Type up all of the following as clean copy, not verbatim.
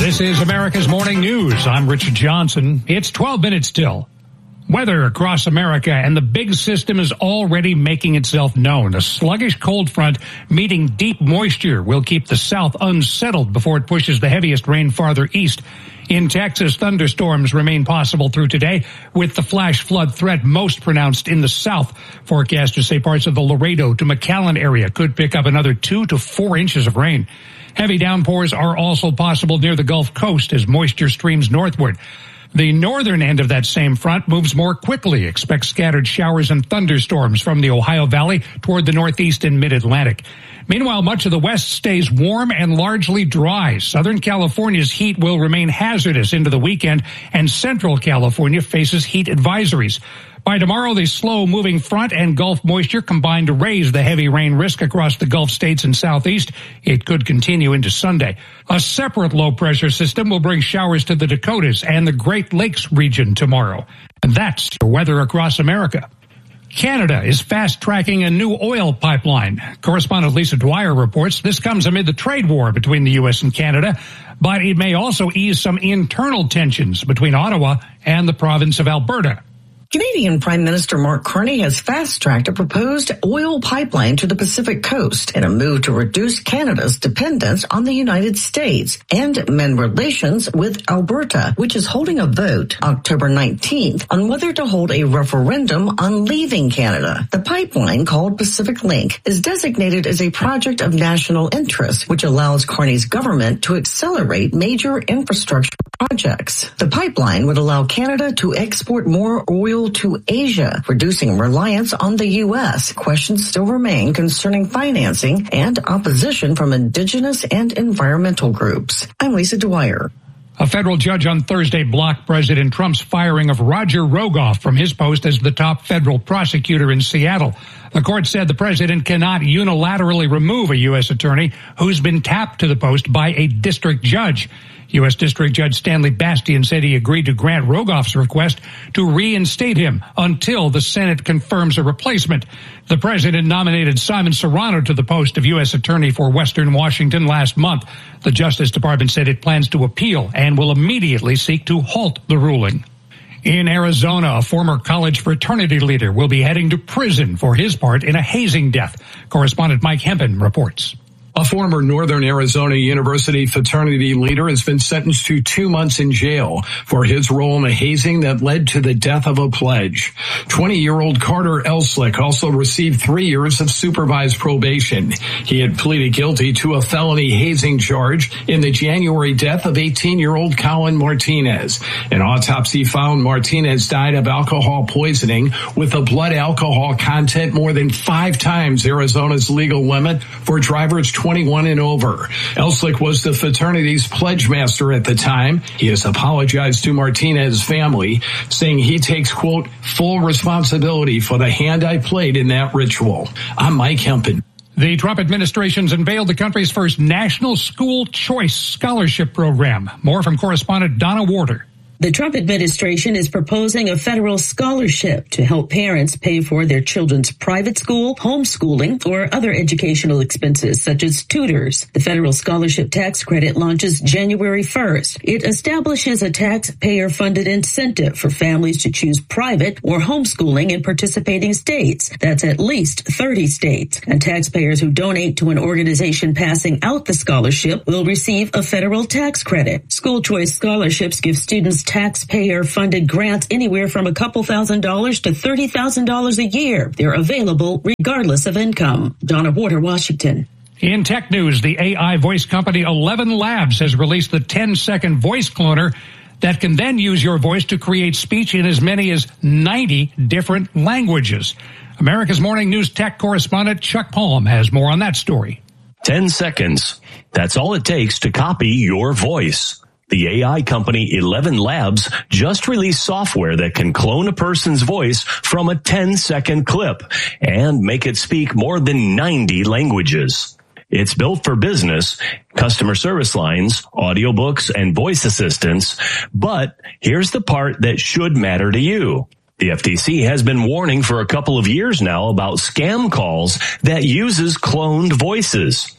This is America's Morning News. I'm Richard Johnson. It's 12 minutes till. Weather across America, and the big system is already making itself known. A sluggish cold front meeting deep moisture will keep the south unsettled before it pushes the heaviest rain farther east. In Texas, thunderstorms remain possible through today, with the flash flood threat most pronounced in the south. Forecasters say parts of the Laredo to McAllen area could pick up another 2 to 4 inches of rain. Heavy downpours are also possible near the Gulf Coast as moisture streams northward. The northern end of that same front moves more quickly. Expect scattered showers and thunderstorms from the Ohio Valley toward the northeast and mid-Atlantic. Meanwhile, much of the west stays warm and largely dry. Southern California's heat will remain hazardous into the weekend, and Central California faces heat advisories. By tomorrow, the slow-moving front and Gulf moisture combine to raise the heavy rain risk across the Gulf states and southeast. It could continue into Sunday. A separate low-pressure system will bring showers to the Dakotas and the Great Lakes region tomorrow. And that's your weather across America. Canada is fast-tracking a new oil pipeline. Correspondent Lisa Dwyer reports this comes amid the trade war between the U.S. and Canada, but it may also ease some internal tensions between Ottawa and the province of Alberta. Canadian Prime Minister Mark Carney has fast-tracked a proposed oil pipeline to the Pacific coast in a move to reduce Canada's dependence on the United States and mend relations with Alberta, which is holding a vote October 19th on whether to hold a referendum on leaving Canada. The pipeline, called Pacific Link, is designated as a project of national interest, which allows Carney's government to accelerate major infrastructure projects. The pipeline would allow Canada to export more oil to Asia, reducing reliance on the U.S. Questions still remain concerning financing and opposition from indigenous and environmental groups. I'm Lisa Dwyer. A federal judge on Thursday blocked President Trump's firing of Roger Rogoff from his post as the top federal prosecutor in Seattle. The court said the president cannot unilaterally remove a U.S. attorney who's been tapped to the post by a district judge. U.S. District Judge Stanley Bastian said he agreed to grant Rogoff's request to reinstate him until the Senate confirms a replacement. The president nominated Simon Serrano to the post of U.S. Attorney for Western Washington last month. The Justice Department said it plans to appeal and will immediately seek to halt the ruling. In Arizona, a former college fraternity leader will be heading to prison for his part in a hazing death. Correspondent Mike Hempen reports. A former Northern Arizona University fraternity leader has been sentenced to 2 months in jail for his role in a hazing that led to the death of a pledge. 20-year-old Carter Elslick also received 3 years of supervised probation. He had pleaded guilty to a felony hazing charge in the January death of 18-year-old Colin Martinez. An autopsy found Martinez died of alcohol poisoning with a blood alcohol content more than 5 times Arizona's legal limit for drivers 21 and over. Elslick was the fraternity's pledge master at the time. He has apologized to Martinez's family, saying he takes, quote, full responsibility for the hand I played in that ritual. I'm Mike Hempen. The Trump administration's unveiled the country's first National School Choice Scholarship Program. More from correspondent Donna Warder. The Trump administration is proposing a federal scholarship to help parents pay for their children's private school, homeschooling, or other educational expenses, such as tutors. The federal scholarship tax credit launches January 1st. It establishes a taxpayer-funded incentive for families to choose private or homeschooling in participating states. That's at least 30 states. And taxpayers who donate to an organization passing out the scholarship will receive a federal tax credit. School choice scholarships give students taxpayer-funded grants anywhere from a couple $1,000s to $30,000 a year. They're available regardless of income. Donna Warder, Washington. In tech news, the AI voice company 11 Labs has released the 10-second voice cloner that can then use your voice to create speech in as many as 90 different languages. America's Morning News tech correspondent Chuck Palm has more on that story. 10 seconds. That's all it takes to copy your voice. The AI company 11 Labs just released software that can clone a person's voice from a 10-second clip and make it speak more than 90 languages. It's built for business, customer service lines, audiobooks, and voice assistants. But here's the part that should matter to you. The FTC has been warning for a couple of years now about scam calls that uses cloned voices.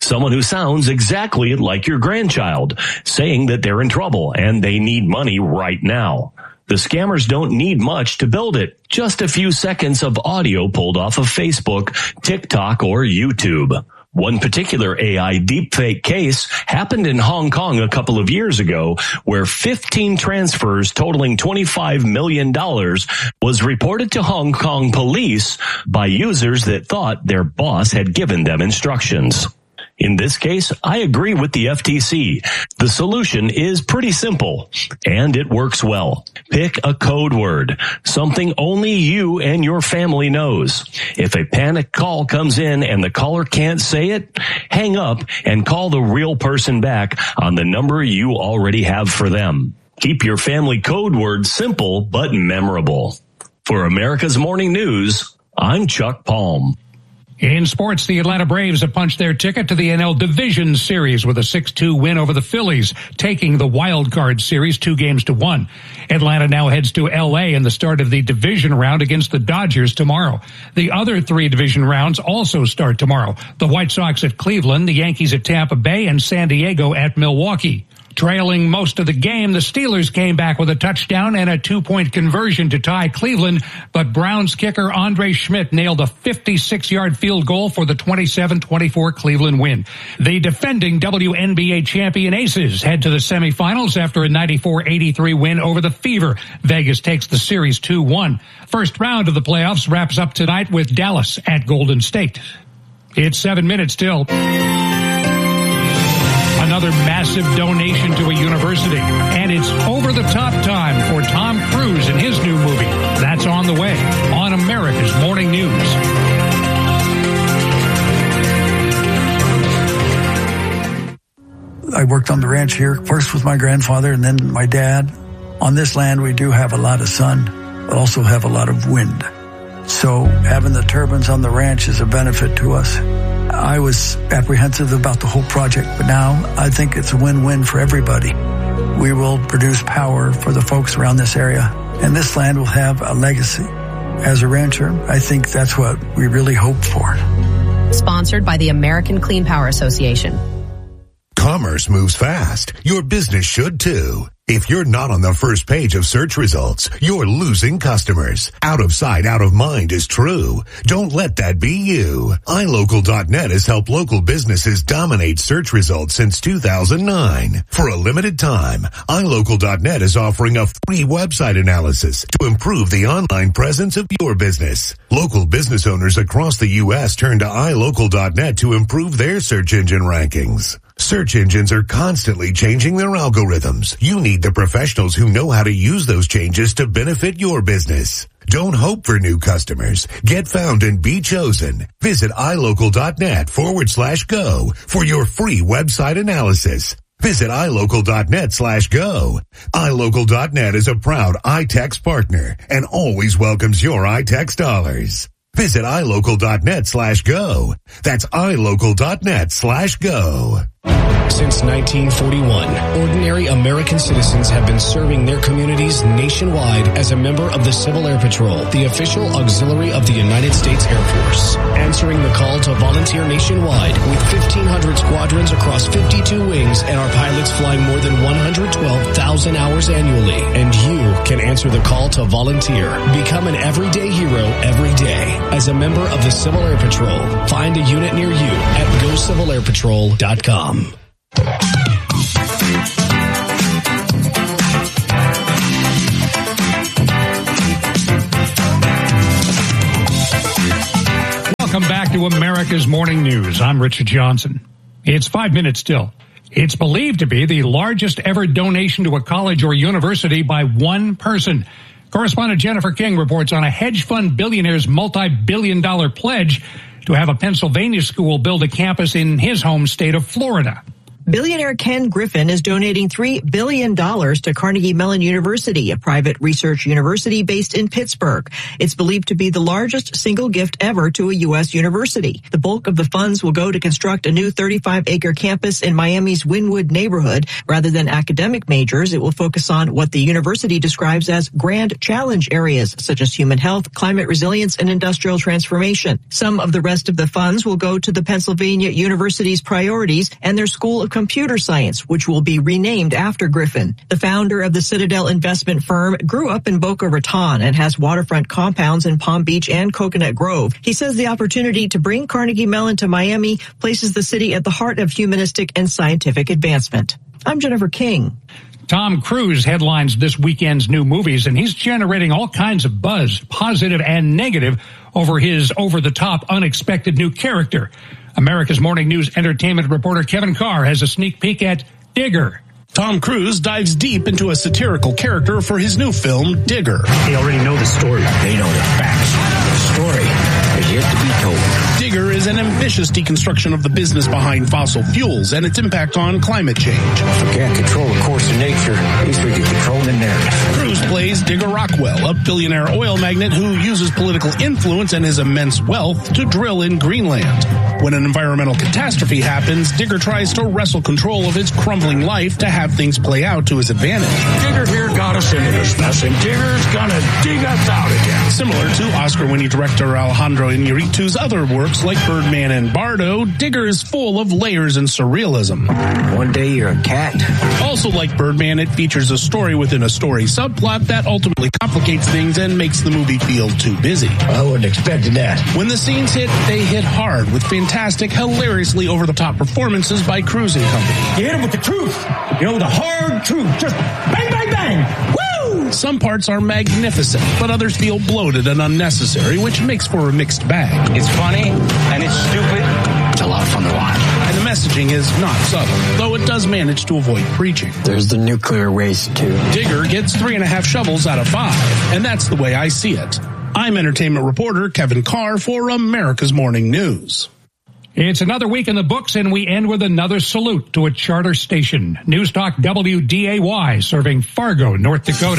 Someone who sounds exactly like your grandchild, saying that they're in trouble and they need money right now. The scammers don't need much to build it. Just a few seconds of audio pulled off of Facebook, TikTok, or YouTube. One particular AI deepfake case happened in Hong Kong a couple of years ago, where 15 transfers totaling $25 million was reported to Hong Kong police by users that thought their boss had given them instructions. In this case, I agree with the FTC. The solution is pretty simple, and it works well. Pick a code word, something only you and your family knows. If a panic call comes in and the caller can't say it, hang up and call the real person back on the number you already have for them. Keep your family code word simple but memorable. For America's Morning News, I'm Chuck Palm. In sports, the Atlanta Braves have punched their ticket to the NL Division Series with a 6-2 win over the Phillies, taking the wild card series 2-1. Atlanta now heads to L.A. in the start of the division round against the Dodgers tomorrow. The other 3 division rounds also start tomorrow. The White Sox at Cleveland, the Yankees at Tampa Bay, and San Diego at Milwaukee. Trailing most of the game, the Steelers came back with a touchdown and a 2-point conversion to tie Cleveland, but Browns kicker Andre Schmidt nailed a 56-yard field goal for the 27-24 Cleveland win. The defending WNBA champion Aces head to the semifinals after a 94-83 win over the Fever. Vegas takes the series 2-1. First round of the playoffs wraps up tonight with Dallas at Golden State. It's 7 minutes till. Another massive donation to a university. And it's over-the-top time for Tom Cruise and his new movie. That's on the way on America's Morning News. I worked on the ranch here, first with my grandfather and then my dad. On this land, we do have a lot of sun, but also have a lot of wind. So having the turbines on the ranch is a benefit to us. I was apprehensive about the whole project, but now I think it's a win-win for everybody. We will produce power for the folks around this area, and this land will have a legacy. As a rancher, I think that's what we really hope for. Sponsored by the American Clean Power Association. Commerce moves fast. Your business should too. If you're not on the first page of search results, you're losing customers. Out of sight, out of mind is true. Don't let that be you. iLocal.net has helped local businesses dominate search results since 2009. For a limited time, iLocal.net is offering a free website analysis to improve the online presence of your business. Local business owners across the U.S. turn to iLocal.net to improve their search engine rankings. Search engines are constantly changing their algorithms. You need the professionals who know how to use those changes to benefit your business. Don't hope for new customers. Get found and be chosen. Visit iLocal.net/go for your free website analysis. Visit iLocal.net/go. iLocal.net is a proud iTex partner and always welcomes your iTex dollars. Visit iLocal.net/go. That's iLocal.net/go. Since 1941, ordinary American citizens have been serving their communities nationwide as a member of the Civil Air Patrol, the official auxiliary of the United States Air Force. Answering the call to volunteer nationwide with 1,500 squadrons across 52 wings and our pilots flying more than 112,000 hours annually. And you can answer the call to volunteer. Become an everyday hero every day as a member of the Civil Air Patrol. Find a unit near you at GoCivilAirPatrol.com. Welcome back to America's Morning News. I'm Richard Johnson. It's 5 minutes till. It's believed to be the largest ever donation to a college or university by one person. Correspondent Jennifer King reports on a hedge fund billionaire's multi-billion-dollar pledge to have a Pennsylvania school build a campus in his home state of Florida. Billionaire Ken Griffin is donating $3 billion to Carnegie Mellon University, a private research university based in Pittsburgh. It's believed to be the largest single gift ever to a U.S. university. The bulk of the funds will go to construct a new 35-acre campus in Miami's Wynwood neighborhood. Rather than academic majors, it will focus on what the university describes as grand challenge areas, such as human health, climate resilience, and industrial transformation. Some of the rest of the funds will go to the Pennsylvania University's priorities and their School of Computer Science, which will be renamed after Griffin. The founder of the Citadel investment firm grew up in Boca Raton and has waterfront compounds in Palm Beach and Coconut Grove. He says the opportunity to bring Carnegie Mellon to Miami places the city at the heart of humanistic and scientific advancement. I'm Jennifer King. Tom Cruise headlines this weekend's new movies, and he's generating all kinds of buzz, positive and negative, over his over-the-top, unexpected new character. America's Morning News entertainment reporter Kevin Carr has a sneak peek at Digger. Tom Cruise dives deep into a satirical character for his new film, Digger. They already know the story. They know the facts. The story is yet to be told. Digger is an ambitious deconstruction of the business behind fossil fuels and its impact on climate change. If we can't control the course of nature, at least we can control the narrative. Cruise plays Digger Rockwell, a billionaire oil magnate who uses political influence and his immense wealth to drill in Greenland. When an environmental catastrophe happens, Digger tries to wrestle control of his crumbling life to have things play out to his advantage. Digger here got us into this mess, and Digger's gonna dig us out again. Similar to Oscar-winning director Alejandro Iñárritu's other works like Birdman and Bardo, Digger is full of layers and surrealism. One day you're a cat. Also like Birdman, it features a story within a story subplot that ultimately complicates things and makes the movie feel too busy. I wouldn't expect that. When the scenes hit, they hit hard with fantastic, hilariously over-the-top performances by Cruise and Company. You hit him with the truth. You know, the hard truth. Just bang, bang, bang. Woo! Some parts are magnificent, but others feel bloated and unnecessary, which makes for a mixed bag. It's funny, and it's stupid. It's a lot of fun to watch. And the messaging is not subtle, though it does manage to avoid preaching. There's the nuclear waste, too. Digger gets 3.5 shovels out of 5, and that's the way I see it. I'm entertainment reporter Kevin Carr for America's Morning News. It's another week in the books, and we end with another salute to a charter station. News Talk WDAY, serving Fargo, North Dakota.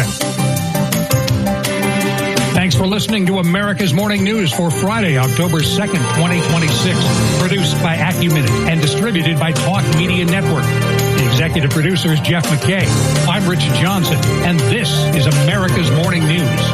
Thanks for listening to America's Morning News for Friday, October 2nd, 2026. Produced by Acuminute and distributed by Talk Media Network. The executive producer is Jeff McKay. I'm Richard Johnson, and this is America's Morning News.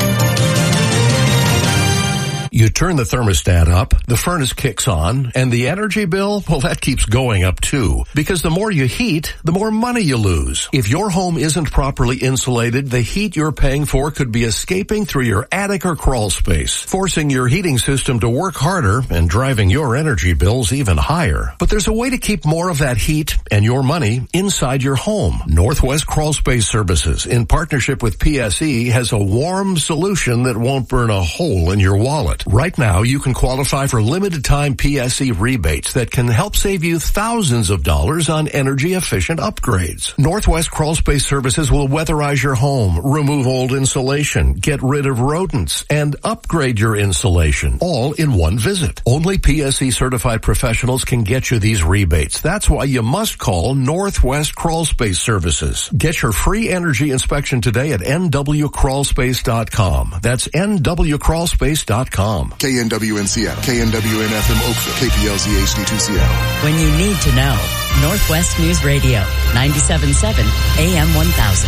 You turn the thermostat up, the furnace kicks on, and the energy bill, well, that keeps going up too. Because the more you heat, the more money you lose. If your home isn't properly insulated, the heat you're paying for could be escaping through your attic or crawl space, forcing your heating system to work harder and driving your energy bills even higher. But there's a way to keep more of that heat and your money inside your home. Northwest Crawl Space Services, in partnership with PSE, has a warm solution that won't burn a hole in your wallet. Right now, you can qualify for limited-time PSE rebates that can help save you thousands of dollars on energy-efficient upgrades. Northwest Crawl Space Services will weatherize your home, remove old insulation, get rid of rodents, and upgrade your insulation, all in one visit. Only PSE-certified professionals can get you these rebates. That's why you must call Northwest Crawl Space Services. Get your free energy inspection today at nwcrawlspace.com. That's nwcrawlspace.com. KNW in Seattle, KNW in FM Oakville, KPLZ HD2 Seattle. When you need to know, Northwest News Radio, 97.7 AM 1000.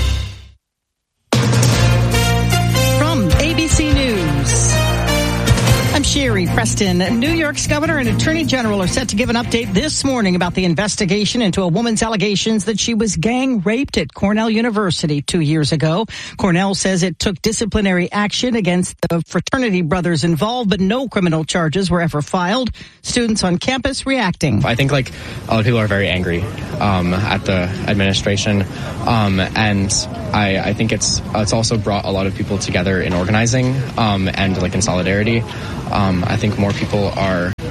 From ABC News, I'm Sherry Preston. New York's governor and attorney general are set to give an update this morning about the investigation into a woman's allegations that she was gang raped at Cornell University 2 years ago. Cornell says it took disciplinary action against the fraternity brothers involved, but no criminal charges were ever filed. Students on campus reacting. I think a lot of people are very angry at the administration, and I think it's also brought a lot of people together in organizing and in solidarity. I think more people are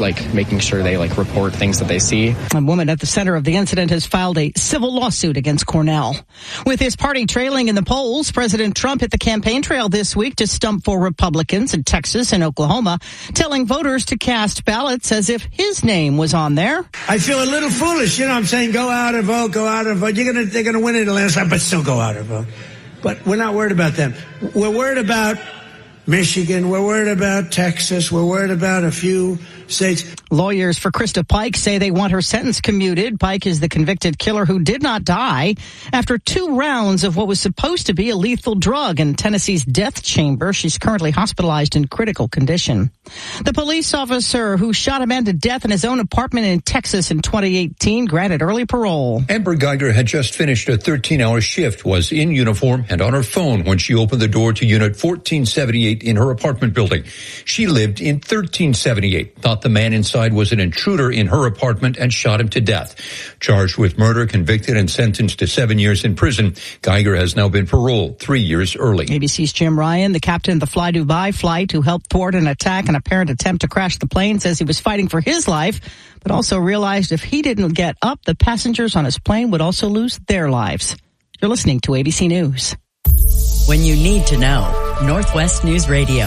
making sure they report things that they see. A woman at the center of the incident has filed a civil lawsuit against Cornell. With his party trailing in the polls, President Trump hit the campaign trail this week to stump for Republicans in Texas and Oklahoma, telling voters to cast ballots as if his name was on there. I feel a little foolish, I'm saying go out and vote, go out and vote. They're gonna win it the last time, but still go out and vote. But we're not worried about them. We're worried about Michigan. We're worried about Texas. We're worried about a few states. Lawyers for Krista Pike say they want her sentence commuted. Pike is the convicted killer who did not die after 2 rounds of what was supposed to be a lethal drug in Tennessee's death chamber. She's currently hospitalized in critical condition. The police officer who shot a man to death in his own apartment in Texas in 2018 granted early parole. Amber Geiger had just finished a 13-hour shift, was in uniform and on her phone when she opened the door to Unit 1478 in her apartment building. She lived in 1378, thought the man inside was an intruder in her apartment and shot him to death. Charged with murder, convicted and sentenced to 7 years in prison, Geiger has now been paroled 3 years early. ABC's Jim Ryan, the captain of the Fly Dubai flight who helped thwart an attack and apparent attempt to crash the plane, says he was fighting for his life, but also realized if he didn't get up, the passengers on his plane would also lose their lives. You're listening to ABC News. When you need to know, Northwest News Radio.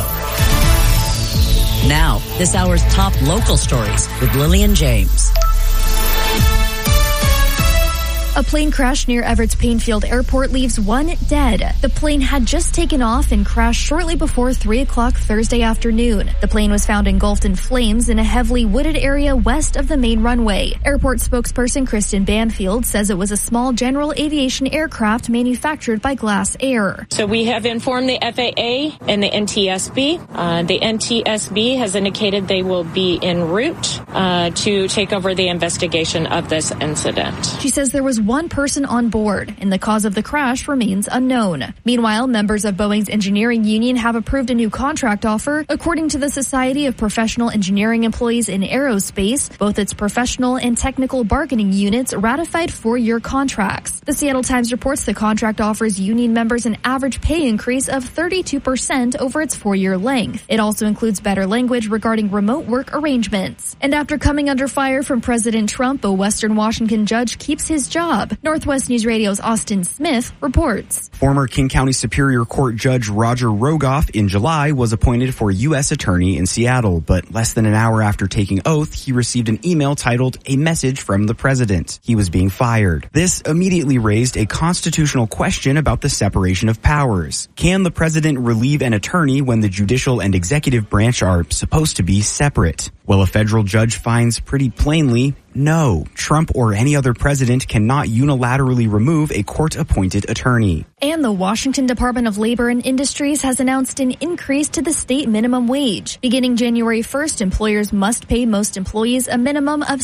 Now, this hour's top local stories with Lillian James. A plane crash near Everett's Painfield Airport leaves 1 dead. The plane had just taken off and crashed shortly before 3 o'clock Thursday afternoon. The plane was found engulfed in flames in a heavily wooded area west of the main runway. Airport spokesperson Kristen Banfield says it was a small general aviation aircraft manufactured by Glass Air. So we have informed the FAA and the NTSB. The NTSB has indicated they will be en route to take over the investigation of this incident. She says there was 1 person on board, and the cause of the crash remains unknown. Meanwhile, members of Boeing's engineering union have approved a new contract offer. According to the Society of Professional Engineering Employees in Aerospace, both its professional and technical bargaining units ratified 4-year contracts. The Seattle Times reports the contract offers union members an average pay increase of 32% over its 4-year length. It also includes better language regarding remote work arrangements. And after coming under fire from President Trump, a Western Washington judge keeps his job. Northwest News Radio's Austin Smith reports. Former King County Superior Court Judge Roger Rogoff in July was appointed for U.S. Attorney in Seattle, but less than an hour after taking oath, he received an email titled "A Message from the President." He was being fired. This immediately raised a constitutional question about the separation of powers. Can the president relieve an attorney when the judicial and executive branch are supposed to be separate? Well, a federal judge finds pretty plainly, no, Trump or any other president cannot unilaterally remove a court-appointed attorney. And the Washington Department of Labor and Industries has announced an increase to the state minimum wage. Beginning January 1st, employers must pay most employees a minimum of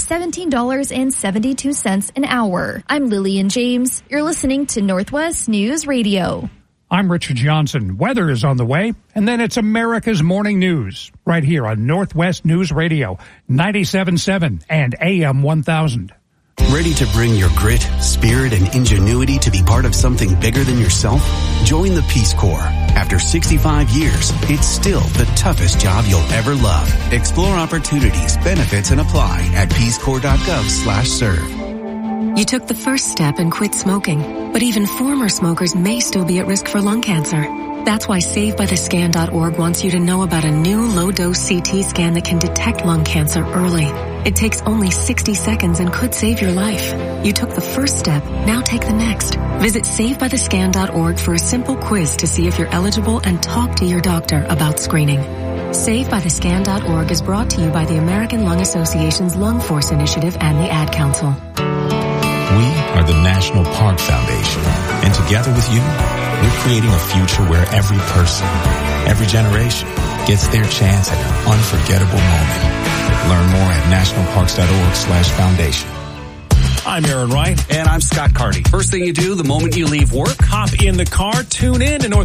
$17.72 an hour. I'm Lillian James. You're listening to Northwest News Radio. I'm Richard Johnson. Weather is on the way, and then it's America's Morning News, right here on Northwest News Radio, 97.7 and AM 1000. Ready to bring your grit, spirit, and ingenuity to be part of something bigger than yourself? Join the Peace Corps. After 65 years, it's still the toughest job you'll ever love. Explore opportunities, benefits, and apply at peacecorps.gov/serve. You took the first step and quit smoking, but even former smokers may still be at risk for lung cancer. That's why SaveByTheScan.org wants you to know about a new low-dose CT scan that can detect lung cancer early. It takes only 60 seconds and could save your life. You took the first step, now take the next. Visit SaveByTheScan.org for a simple quiz to see if you're eligible and talk to your doctor about screening. SaveByTheScan.org is brought to you by the American Lung Association's Lung Force Initiative and the Ad Council. We are the National Park Foundation, and together with you, we're creating a future where every person, every generation gets their chance at an unforgettable moment. Learn more at nationalparks.org/foundation. I'm Aaron Wright. And I'm Scott Carty. First thing you do the moment you leave work, hop in the car, tune in to North